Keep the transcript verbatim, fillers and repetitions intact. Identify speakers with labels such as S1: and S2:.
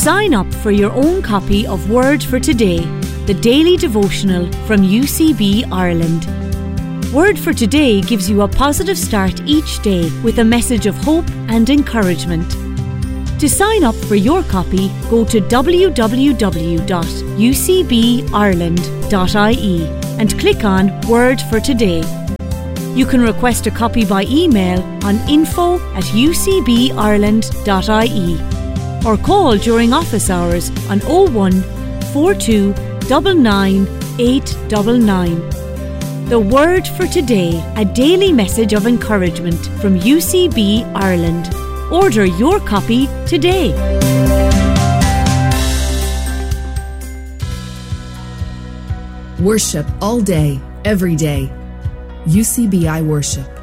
S1: Sign up for your own copy of Word for Today, the daily devotional from U C B Ireland. Word for Today gives you a positive start each day with a message of hope and encouragement. To sign up for your copy, go to w w w dot u c b ireland dot i e and click on Word for Today. You can request a copy by email on info at u c b ireland dot i e or call during office hours on oh one, four two nine nine, eight nine nine. The Word for Today, a daily message of encouragement from U C B Ireland. Order your copy today.
S2: Worship all day, every day. U C B I Worship.